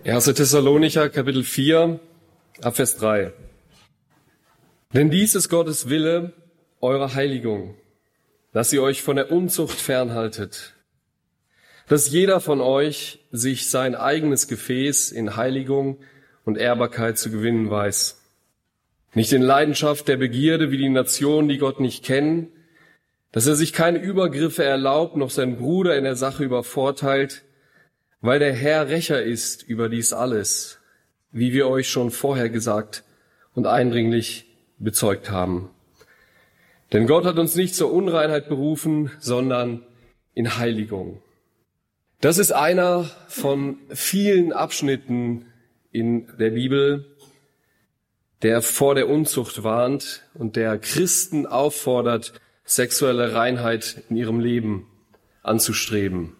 1. Thessalonicher, Kapitel 4, Abvers 3. Denn dies ist Gottes Wille, eure Heiligung, dass ihr euch von der Unzucht fernhaltet, dass jeder von euch sich sein eigenes Gefäß in Heiligung und Ehrbarkeit zu gewinnen weiß. Nicht in Leidenschaft der Begierde wie die Nationen, die Gott nicht kennen, dass er sich keine Übergriffe erlaubt, noch seinen Bruder in der Sache übervorteilt, weil der Herr Rächer ist über dies alles, wie wir euch schon vorher gesagt und eindringlich bezeugt haben. Denn Gott hat uns nicht zur Unreinheit berufen, sondern in Heiligung. Das ist einer von vielen Abschnitten in der Bibel, der vor der Unzucht warnt und der Christen auffordert, sexuelle Reinheit in ihrem Leben anzustreben.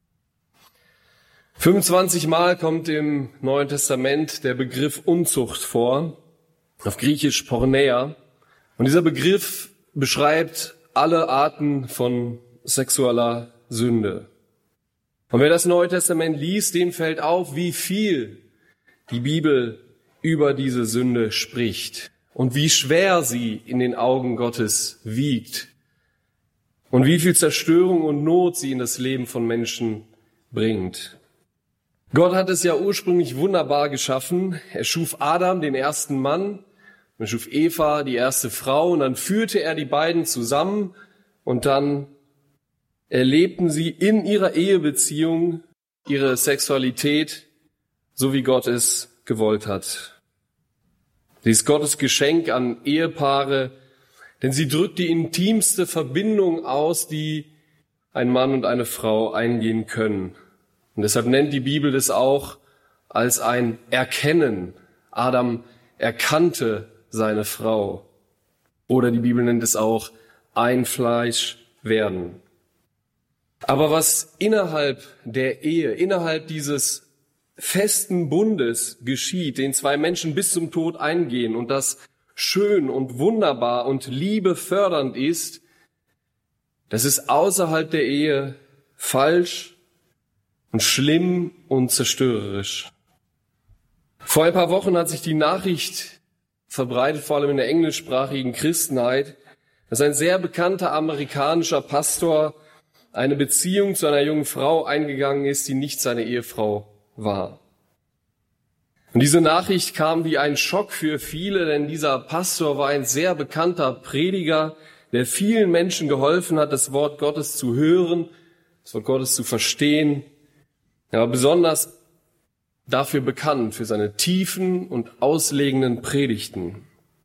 25 Mal kommt im Neuen Testament der Begriff Unzucht vor, auf Griechisch Porneia. Und dieser Begriff beschreibt alle Arten von sexueller Sünde. Und wer das Neue Testament liest, dem fällt auf, wie viel die Bibel über diese Sünde spricht und wie schwer sie in den Augen Gottes wiegt und wie viel Zerstörung und Not sie in das Leben von Menschen bringt. Gott hat es ja ursprünglich wunderbar geschaffen. Er schuf Adam, den ersten Mann, er schuf Eva, die erste Frau, und dann führte er die beiden zusammen und dann erlebten sie in ihrer Ehebeziehung ihre Sexualität, so wie Gott es gewollt hat. Sie ist Gottes Geschenk an Ehepaare, denn sie drückt die intimste Verbindung aus, die ein Mann und eine Frau eingehen können. Und deshalb nennt die Bibel das auch als ein Erkennen. Adam erkannte seine Frau. Oder die Bibel nennt es auch ein Fleisch werden. Aber was innerhalb der Ehe, innerhalb dieses festen Bundes geschieht, den zwei Menschen bis zum Tod eingehen und das schön und wunderbar und liebefördernd ist, das ist außerhalb der Ehe falsch und schlimm und zerstörerisch. Vor ein paar Wochen hat sich die Nachricht verbreitet, vor allem in der englischsprachigen Christenheit, dass ein sehr bekannter amerikanischer Pastor eine Beziehung zu einer jungen Frau eingegangen ist, die nicht seine Ehefrau war. Und diese Nachricht kam wie ein Schock für viele, denn dieser Pastor war ein sehr bekannter Prediger, der vielen Menschen geholfen hat, das Wort Gottes zu hören, das Wort Gottes zu verstehen. Er war besonders dafür bekannt, für seine tiefen und auslegenden Predigten.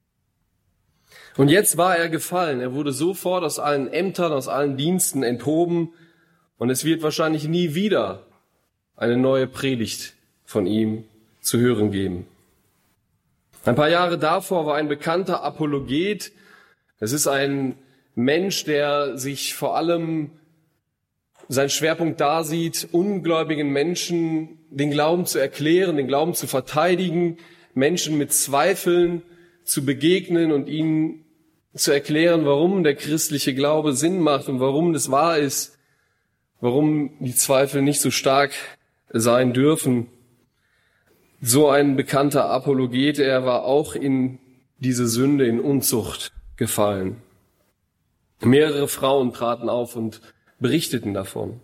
Und jetzt war er gefallen. Er wurde sofort aus allen Ämtern, aus allen Diensten enthoben. Und es wird wahrscheinlich nie wieder eine neue Predigt von ihm zu hören geben. Ein paar Jahre davor war ein bekannter Apologet. Es ist ein Mensch, der sich vor allem sein Schwerpunkt da sieht, ungläubigen Menschen den Glauben zu erklären, den Glauben zu verteidigen, Menschen mit Zweifeln zu begegnen und ihnen zu erklären, warum der christliche Glaube Sinn macht und warum das wahr ist, warum die Zweifel nicht so stark sein dürfen. So ein bekannter Apologet, er war auch in diese Sünde, in Unzucht gefallen. Mehrere Frauen traten auf und berichteten davon.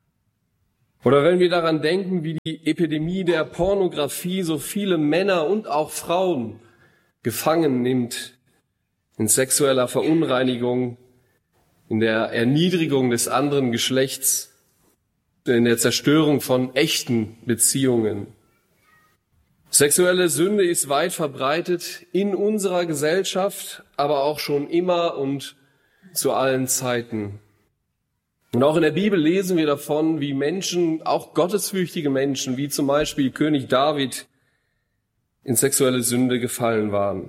Oder wenn wir daran denken, wie die Epidemie der Pornografie so viele Männer und auch Frauen gefangen nimmt in sexueller Verunreinigung, in der Erniedrigung des anderen Geschlechts, in der Zerstörung von echten Beziehungen. Sexuelle Sünde ist weit verbreitet in unserer Gesellschaft, aber auch schon immer und zu allen Zeiten. Und auch in der Bibel lesen wir davon, wie Menschen, auch gottesfürchtige Menschen, wie zum Beispiel König David, in sexuelle Sünde gefallen waren.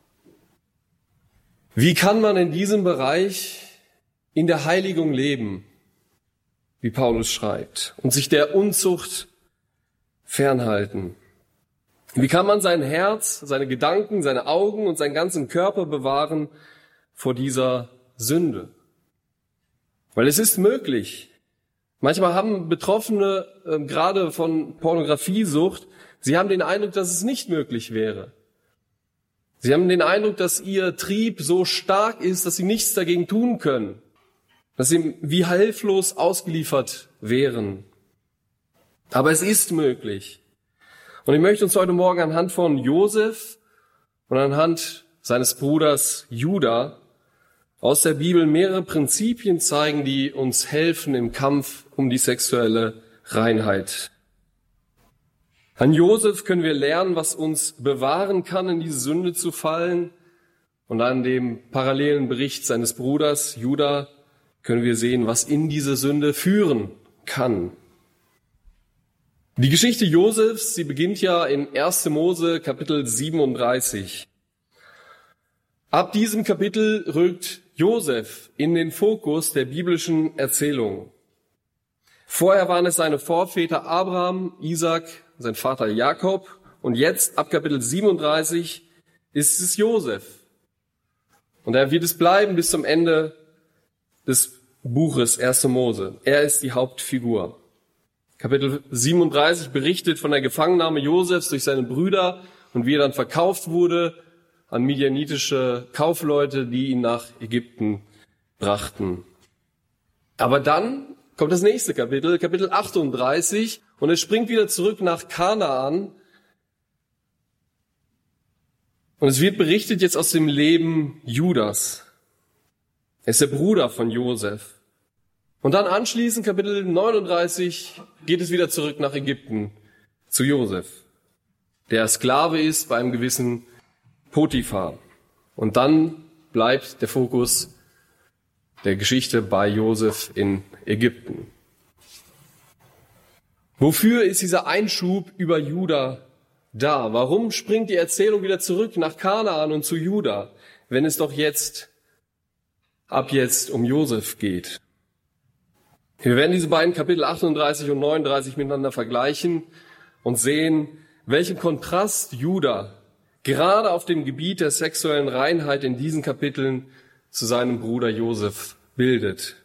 Wie kann man in diesem Bereich in der Heiligung leben, wie Paulus schreibt, und sich der Unzucht fernhalten? Wie kann man sein Herz, seine Gedanken, seine Augen und seinen ganzen Körper bewahren vor dieser Sünde? Weil es ist möglich, Manchmal haben Betroffene, gerade von Pornografiesucht, sie haben den Eindruck, dass es nicht möglich wäre. Sie haben den Eindruck, dass ihr Trieb so stark ist, dass sie nichts dagegen tun können, dass sie wie hilflos ausgeliefert wären. Aber es ist möglich. Und ich möchte uns heute Morgen anhand von Josef und anhand seines Bruders Juda aus der Bibel mehrere Prinzipien zeigen, die uns helfen im Kampf um die sexuelle Reinheit. An Josef können wir lernen, was uns bewahren kann, in diese Sünde zu fallen. Und an dem parallelen Bericht seines Bruders Juda können wir sehen, was in diese Sünde führen kann. Die Geschichte Josefs, sie beginnt ja in 1. Mose Kapitel 37. Ab diesem Kapitel rückt Josef in den Fokus der biblischen Erzählung. Vorher waren es seine Vorväter Abraham, Isaac, sein Vater Jakob und jetzt ab Kapitel 37 ist es Josef. Und er wird es bleiben bis zum Ende des Buches 1. Mose. Er ist die Hauptfigur. Kapitel 37 berichtet von der Gefangennahme Josefs durch seine Brüder und wie er dann verkauft wurde an midianitische Kaufleute, die ihn nach Ägypten brachten. Aber dann kommt das nächste Kapitel, Kapitel 38, und es springt wieder zurück nach Kanaan. Und es wird berichtet jetzt aus dem Leben Judas. Er ist der Bruder von Josef. Und dann anschließend, Kapitel 39, geht es wieder zurück nach Ägypten zu Josef, der Sklave ist bei einem gewissen Potiphar. Und dann bleibt der Fokus der Geschichte bei Josef in Ägypten. Wofür ist dieser Einschub über Juda da? Warum springt die Erzählung wieder zurück nach Kanaan und zu Juda, wenn es doch ab jetzt um Josef geht? Wir werden diese beiden Kapitel 38 und 39 miteinander vergleichen und sehen, welchen Kontrast Juda gerade auf dem Gebiet der sexuellen Reinheit in diesen Kapiteln zu seinem Bruder Josef bildet.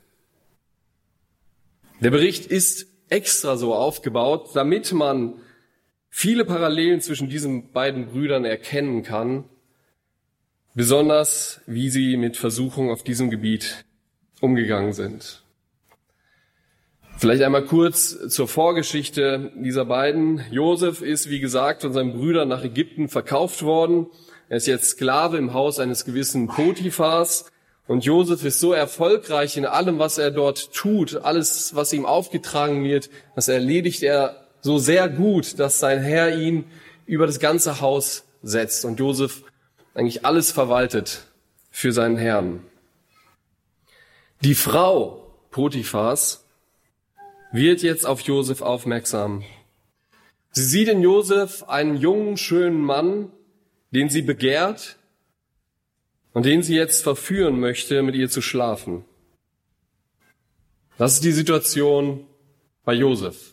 Der Bericht ist extra so aufgebaut, damit man viele Parallelen zwischen diesen beiden Brüdern erkennen kann, besonders wie sie mit Versuchung auf diesem Gebiet umgegangen sind. Vielleicht einmal kurz zur Vorgeschichte dieser beiden. Josef ist, wie gesagt, von seinen Brüdern nach Ägypten verkauft worden. Er ist jetzt Sklave im Haus eines gewissen Potiphars. Und Josef ist so erfolgreich in allem, was er dort tut, alles, was ihm aufgetragen wird, das erledigt er so sehr gut, dass sein Herr ihn über das ganze Haus setzt und Josef eigentlich alles verwaltet für seinen Herrn. Die Frau Potiphars wird jetzt auf Josef aufmerksam. Sie sieht in Josef einen jungen, schönen Mann, den sie begehrt und den sie jetzt verführen möchte, mit ihr zu schlafen. Das ist die Situation bei Josef.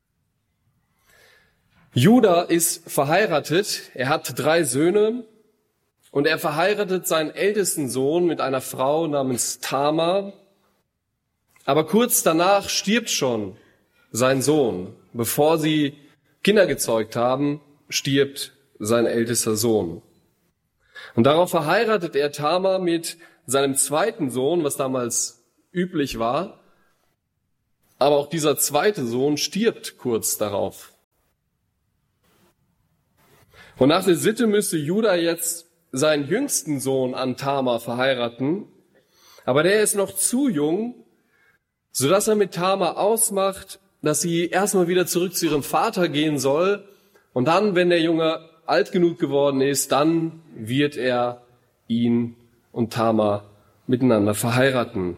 Juda ist verheiratet, er hat 3 Söhne und er verheiratet seinen ältesten Sohn mit einer Frau namens Tamar. Aber kurz danach stirbt schon sein Sohn. Bevor sie Kinder gezeugt haben, stirbt sein ältester Sohn. Und darauf verheiratet er Tamar mit seinem zweiten Sohn, was damals üblich war. Aber auch dieser zweite Sohn stirbt kurz darauf. Und nach der Sitte müsste Juda jetzt seinen jüngsten Sohn an Tamar verheiraten. Aber der ist noch zu jung, sodass er mit Tamar ausmacht, dass sie erstmal wieder zurück zu ihrem Vater gehen soll. Und dann, wenn der Junge alt genug geworden ist, dann wird er ihn und Tamar miteinander verheiraten.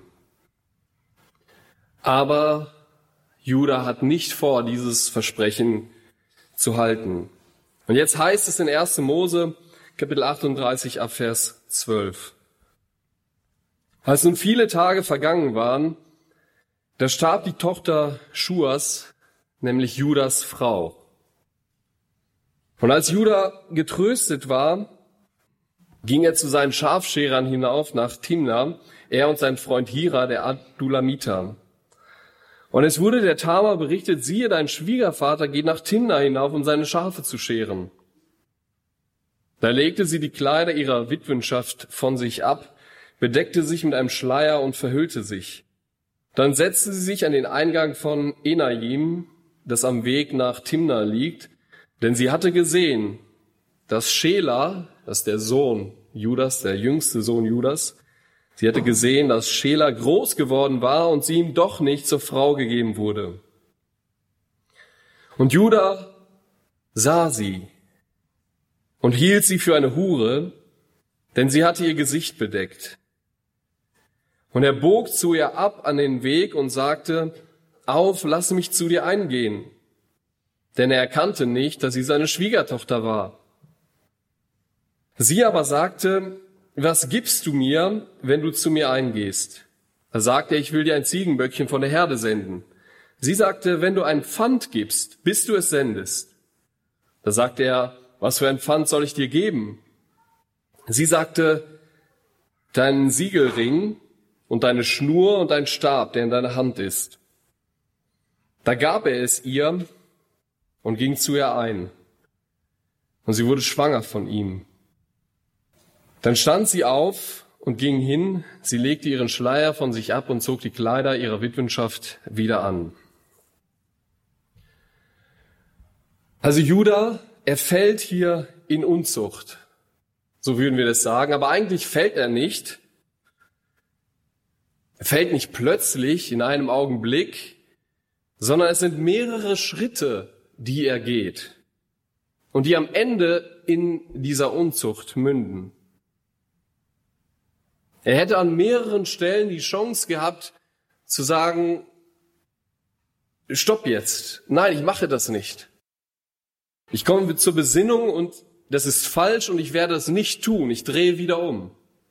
Aber Juda hat nicht vor, dieses Versprechen zu halten. Und jetzt heißt es in 1. Mose, Kapitel 38, ab Vers 12. Als nun viele Tage vergangen waren, da starb die Tochter Schuas, nämlich Judas Frau. Und als Juda getröstet war, ging er zu seinen Schafscherern hinauf nach Timna, er und sein Freund Hira, der Adulamiter. Und es wurde der Tamar berichtet, siehe, dein Schwiegervater geht nach Timna hinauf, um seine Schafe zu scheren. Da legte sie die Kleider ihrer Witwenschaft von sich ab, bedeckte sich mit einem Schleier und verhüllte sich. Dann setzte sie sich an den Eingang von Enajim, das am Weg nach Timna liegt, denn sie hatte gesehen, dass Schela, das ist der Sohn Judas, der jüngste Sohn Judas, sie hatte gesehen, dass Schela groß geworden war und sie ihm doch nicht zur Frau gegeben wurde. Und Juda sah sie und hielt sie für eine Hure, denn sie hatte ihr Gesicht bedeckt. Und er bog zu ihr ab an den Weg und sagte, auf, lass mich zu dir eingehen. Denn er erkannte nicht, dass sie seine Schwiegertochter war. Sie aber sagte, was gibst du mir, wenn du zu mir eingehst? Da sagte er, ich will dir ein Ziegenböckchen von der Herde senden. Sie sagte, wenn du ein Pfand gibst, bis du es sendest. Da sagte er, was für ein Pfand soll ich dir geben? Sie sagte, deinen Siegelring und deine Schnur und dein Stab, der in deiner Hand ist. Da gab er es ihr und ging zu ihr ein. Und sie wurde schwanger von ihm. Dann stand sie auf und ging hin, sie legte ihren Schleier von sich ab und zog die Kleider ihrer Witwenschaft wieder an. Also Juda, er fällt hier in Unzucht, so würden wir das sagen, aber eigentlich fällt er nicht. Er fällt nicht plötzlich in einem Augenblick, sondern es sind mehrere Schritte, die er geht und die am Ende in dieser Unzucht münden. Er hätte an mehreren Stellen die Chance gehabt, zu sagen, stopp jetzt, nein, ich mache das nicht. Ich komme zur Besinnung und das ist falsch und ich werde es nicht tun, ich drehe wieder um.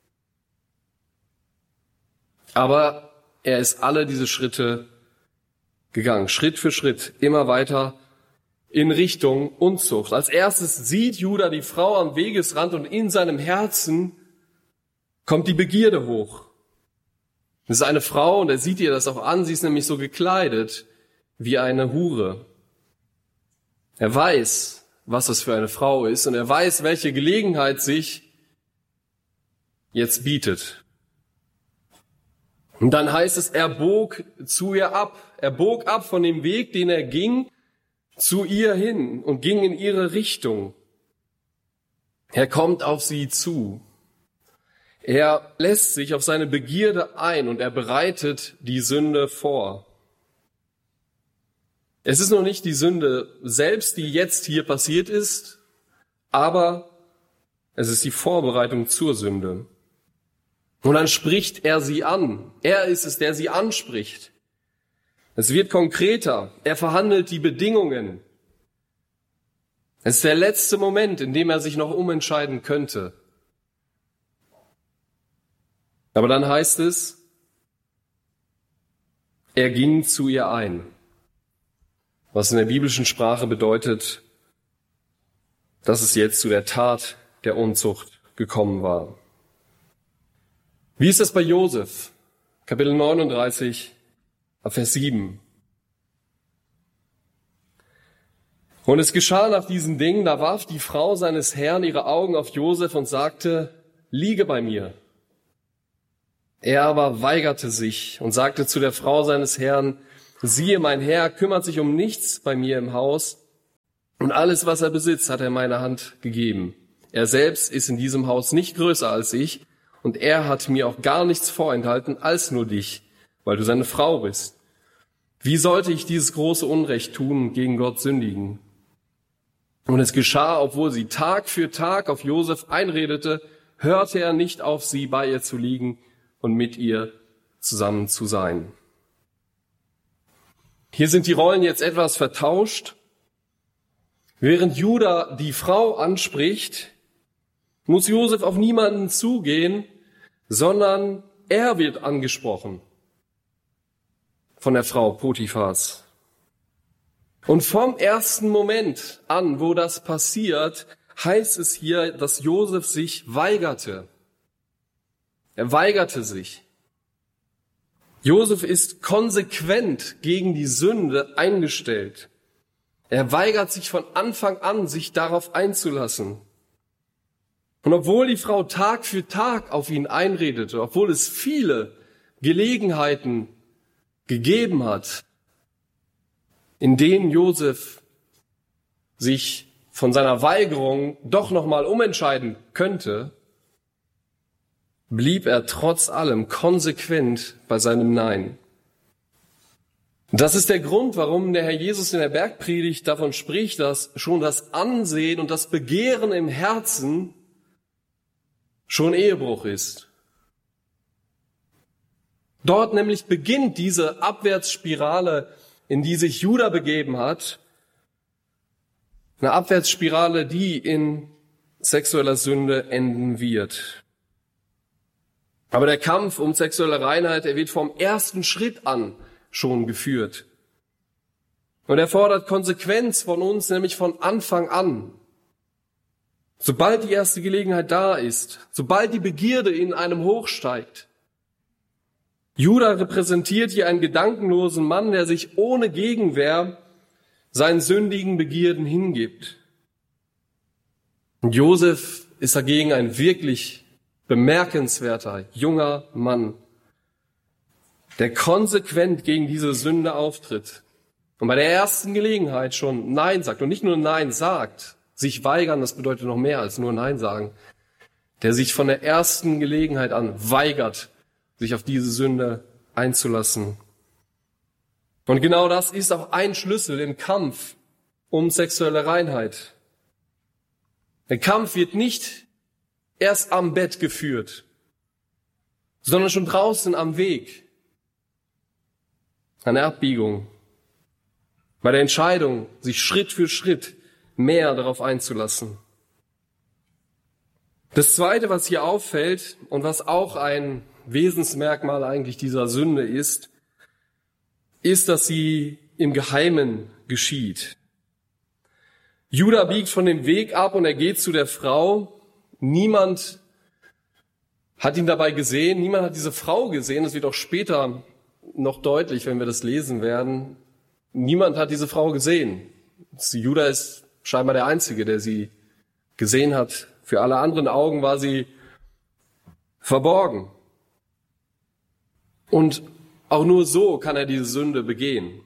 Aber er ist alle diese Schritte gegangen, Schritt für Schritt, immer weiter in Richtung Unzucht. Als erstes sieht Juda die Frau am Wegesrand und in seinem Herzen kommt die Begierde hoch. Das ist eine Frau und er sieht ihr das auch an, sie ist nämlich so gekleidet wie eine Hure. Er weiß, was das für eine Frau ist und er weiß, welche Gelegenheit sich jetzt bietet. Und dann heißt es, er bog zu ihr ab. Er bog ab von dem Weg, den er ging, zu ihr hin und ging in ihre Richtung. Er kommt auf sie zu. Er lässt sich auf seine Begierde ein und er bereitet die Sünde vor. Es ist noch nicht die Sünde selbst, die jetzt hier passiert ist, aber es ist die Vorbereitung zur Sünde. Und dann spricht er sie an. Er ist es, der sie anspricht. Es wird konkreter. Er verhandelt die Bedingungen. Es ist der letzte Moment, in dem er sich noch umentscheiden könnte. Aber dann heißt es, er ging zu ihr ein. Was in der biblischen Sprache bedeutet, dass es jetzt zu der Tat der Unzucht gekommen war. Wie ist das bei Josef? Kapitel 39, Vers 7. Und es geschah nach diesen Dingen, da warf die Frau seines Herrn ihre Augen auf Josef und sagte, liege bei mir. Er aber weigerte sich und sagte zu der Frau seines Herrn, siehe, mein Herr kümmert sich um nichts bei mir im Haus und alles, was er besitzt, hat er in meine Hand gegeben. Er selbst ist in diesem Haus nicht größer als ich und er hat mir auch gar nichts vorenthalten als nur dich, weil du seine Frau bist. Wie sollte ich dieses große Unrecht tun und gegen Gott sündigen? Und es geschah, obwohl sie Tag für Tag auf Josef einredete, hörte er nicht auf, sie bei ihr zu liegen und mit ihr zusammen zu sein. Hier sind die Rollen jetzt etwas vertauscht. Während Juda die Frau anspricht, muss Josef auf niemanden zugehen, sondern er wird angesprochen von der Frau Potiphars. Und vom ersten Moment an, wo das passiert, heißt es hier, dass Josef sich weigerte. Er weigerte sich. Josef ist konsequent gegen die Sünde eingestellt. Er weigert sich von Anfang an, sich darauf einzulassen. Und obwohl die Frau Tag für Tag auf ihn einredete, obwohl es viele Gelegenheiten gegeben hat, in denen Josef sich von seiner Weigerung doch nochmal umentscheiden könnte, blieb er trotz allem konsequent bei seinem Nein. Und das ist der Grund, warum der Herr Jesus in der Bergpredigt davon spricht, dass schon das Ansehen und das Begehren im Herzen schon Ehebruch ist. Dort nämlich beginnt diese Abwärtsspirale, in die sich Juda begeben hat. Eine Abwärtsspirale, die in sexueller Sünde enden wird. Aber der Kampf um sexuelle Reinheit, er wird vom ersten Schritt an schon geführt. Und er fordert Konsequenz von uns, nämlich von Anfang an. Sobald die erste Gelegenheit da ist, sobald die Begierde in einem hochsteigt. Juda repräsentiert hier einen gedankenlosen Mann, der sich ohne Gegenwehr seinen sündigen Begierden hingibt. Und Josef ist dagegen ein wirklich bemerkenswerter, junger Mann, der konsequent gegen diese Sünde auftritt und bei der ersten Gelegenheit schon Nein sagt und nicht nur Nein sagt, sich weigern, das bedeutet noch mehr als nur Nein sagen, der sich von der ersten Gelegenheit an weigert, sich auf diese Sünde einzulassen. Und genau das ist auch ein Schlüssel im Kampf um sexuelle Reinheit. Der Kampf wird nicht erst am Bett geführt, sondern schon draußen am Weg, an der Abbiegung, bei der Entscheidung, sich Schritt für Schritt mehr darauf einzulassen. Das Zweite, was hier auffällt und was auch ein Wesensmerkmal eigentlich dieser Sünde ist, dass sie im Geheimen geschieht. Juda biegt von dem Weg ab und er geht zu der Frau. Niemand hat ihn dabei gesehen, niemand hat diese Frau gesehen. Das wird auch später noch deutlich, wenn wir das lesen werden. Niemand hat diese Frau gesehen. Juda ist scheinbar der Einzige, der sie gesehen hat. Für alle anderen Augen war sie verborgen. Und auch nur so kann er diese Sünde begehen.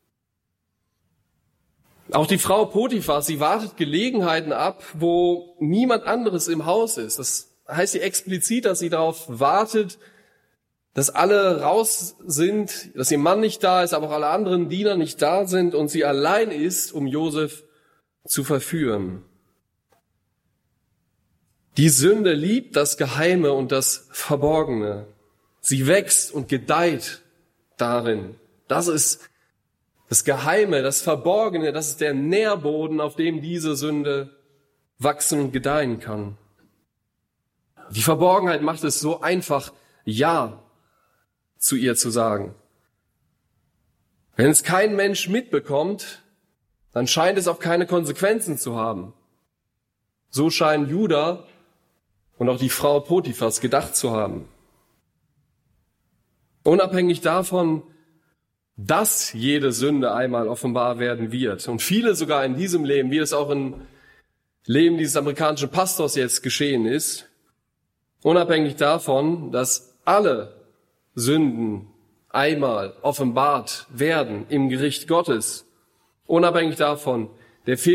Auch die Frau Potiphar, sie wartet Gelegenheiten ab, wo niemand anderes im Haus ist. Das heißt hier explizit, dass sie darauf wartet, dass alle raus sind, dass ihr Mann nicht da ist, aber auch alle anderen Diener nicht da sind und sie allein ist, um Josef zu verführen. Die Sünde liebt das Geheime und das Verborgene. Sie wächst und gedeiht darin. Das ist das Geheime, das Verborgene, das ist der Nährboden, auf dem diese Sünde wachsen und gedeihen kann. Die Verborgenheit macht es so einfach, Ja zu ihr zu sagen. Wenn es kein Mensch mitbekommt, dann scheint es auch keine Konsequenzen zu haben. So scheinen Juda und auch die Frau Potiphas gedacht zu haben. Unabhängig davon, dass jede Sünde einmal offenbar werden wird. Und viele sogar in diesem Leben, wie es auch im Leben dieses amerikanischen Pastors jetzt geschehen ist, unabhängig davon, dass alle Sünden einmal offenbart werden im Gericht Gottes, unabhängig davon, der